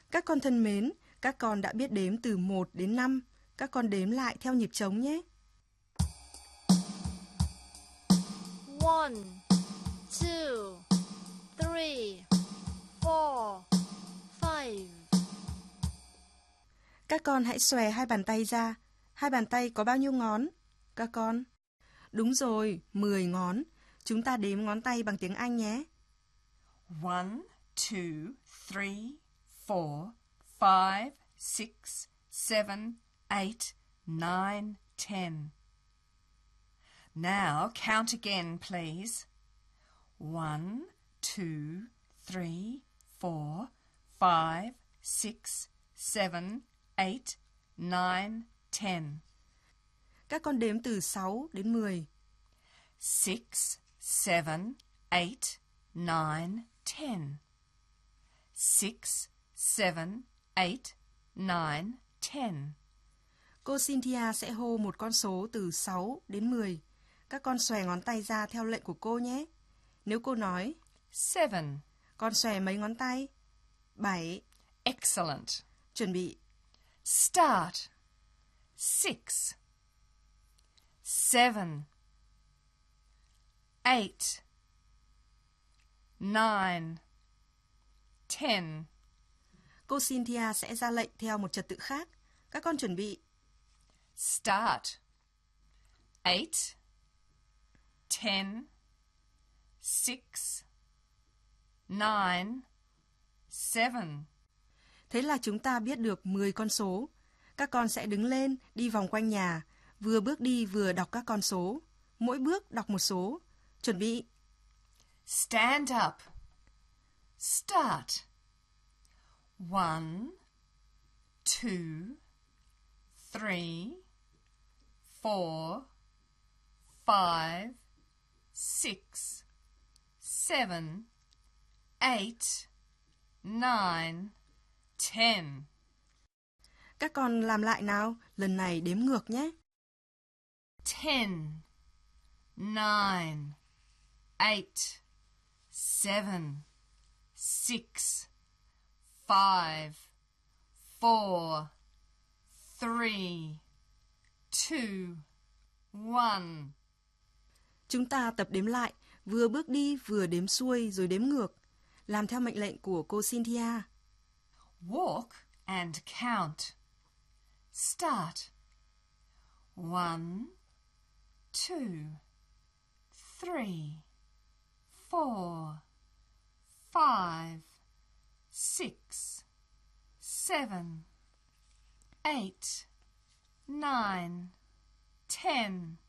Các con thân mến, các con đã biết đếm từ 1 đến 5. Các con đếm lại theo nhịp trống nhé. 1, 2, 3, 4, 5. Các con hãy xòe hai bàn tay ra. Hai bàn tay có bao nhiêu ngón? Các con? Đúng rồi, 10 ngón. Chúng ta đếm ngón tay bằng tiếng Anh nhé. 1, 2, 3, 4, 5, 6, 7, 8, 9, 10. Now count again, please. 1, 2, 3, 4, 5, 6, 7, 8, 9, 10. Các con đếm từ 6 đến 10. 6, 7, 8, 9, 10. 6, 7, 8, 9, 10. Cô Cynthia sẽ hô một con số từ 6 đến 10. Các con xòe ngón tay ra theo lệnh của cô nhé. Nếu cô nói 7. Con xòe mấy ngón tay? 7. Excellent. Chuẩn bị. Start. 6, 7, 8, 9, 10. Cô Cynthia sẽ ra lệnh theo một trật tự khác. Các con chuẩn bị. Start. 8, 10, 6, 9, 7. Thế là chúng ta biết được 10 con số. Các con sẽ đứng lên, đi vòng quanh nhà, vừa bước đi vừa đọc các con số. Mỗi bước đọc một số. Chuẩn bị. Stand up. Start. 1, 2, 3, 4, 5, 6, 7, 8, 9, 10. Các con làm lại nào, lần này đếm ngược nhé. 10, 9, 8, 7, 6, 5, 4, 3, 2, 1. Chúng ta tập đếm lại, vừa bước đi vừa đếm xuôi rồi đếm ngược. Làm theo mệnh lệnh của cô Cynthia. Walk and count. Start. 1, 2, 3, 4, 5, 6, 7, 8, 9, 10.